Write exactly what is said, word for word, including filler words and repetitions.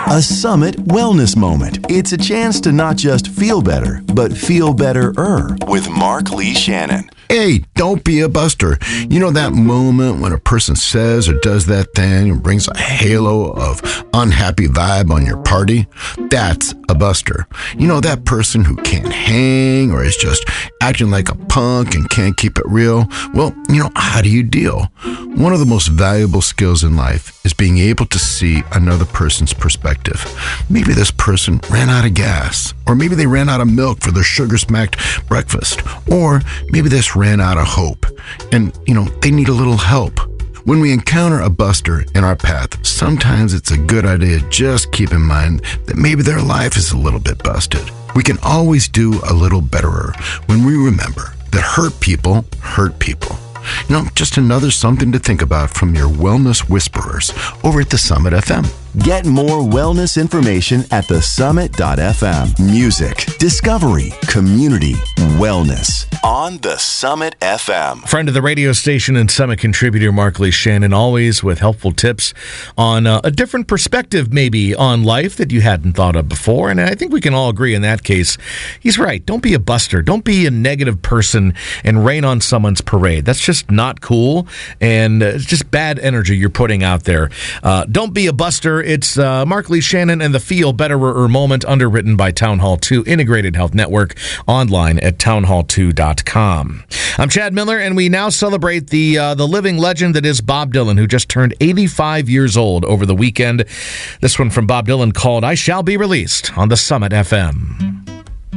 A Summit Wellness Moment. It's a chance to not just feel better, but feel better-er with Mark Lee Shannon. Hey, don't be a buster. You know that moment when a person says or does that thing and brings a halo of unhappy vibe on your party? That's a buster. You know that person who can't hang or is just acting like a punk and can't keep it real? Well, you know, how do you deal? One of the most valuable skills in life is being able to see another person's perspective. Maybe this person ran out of gas, or maybe they ran out of milk for their sugar-smacked breakfast, or maybe this ran out of hope and, you know, they need a little help. When we encounter a buster in our path, sometimes it's a good idea to just keep in mind that maybe their life is a little bit busted. We can always do a little betterer when we remember that hurt people hurt people. You know, just another something to think about from your wellness whisperers over at the Summit F M. Get more wellness information at the summit dot f m. Music, discovery, community, wellness on the Summit F M. Friend of the radio station and Summit contributor Mark Lee Shannon, always with helpful tips on uh, a different perspective maybe on life that you hadn't thought of before. And I think we can all agree in that case, he's right. Don't be a buster. Don't be a negative person and rain on someone's parade. That's just not cool, and uh, it's just bad energy you're putting out there. Uh, don't be a buster. It's uh, Mark Lee Shannon and the Feel Betterer Moment, underwritten by Town Hall two Integrated Health Network, online at town hall two dot com. I'm Chad Miller, and we now celebrate the uh, the living legend that is Bob Dylan, who just turned eighty-five years old over the weekend. This one from Bob Dylan called "I Shall Be Released" on the Summit F M.